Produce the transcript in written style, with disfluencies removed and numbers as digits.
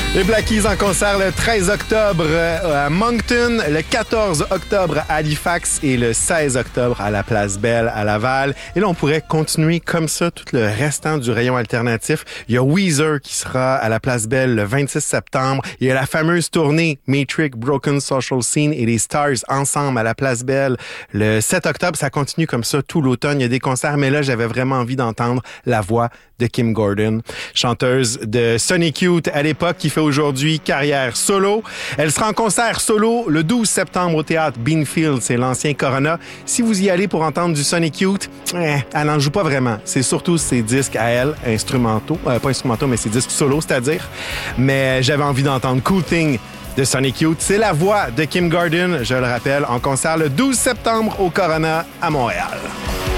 Les Black Keys en concert le 13 octobre à Moncton, le 14 octobre à Halifax et le 16 octobre à la Place Belle à Laval. Et là, on pourrait continuer comme ça tout le restant du rayon alternatif. Il y a Weezer qui sera à la Place Belle le 26 septembre. Il y a la fameuse tournée Matrix, Broken Social Scene et les Stars ensemble à la Place Belle le 7 octobre. Ça continue comme ça tout l'automne. Il y a des concerts, mais là, j'avais vraiment envie d'entendre la voix de Kim Gordon, chanteuse de Sonic Youth à l'époque, qui fait aujourd'hui carrière solo. Elle sera en concert solo le 12 septembre au théâtre Beanfield, c'est l'ancien Corona. Si vous y allez pour entendre du Sonic Youth, elle n'en joue pas vraiment. C'est surtout ses disques à elle, instrumentaux, pas instrumentaux, mais ses disques solo, c'est-à-dire. Mais j'avais envie d'entendre Cool Thing de Sonic Youth. C'est la voix de Kim Gordon, je le rappelle, en concert le 12 septembre au Corona à Montréal.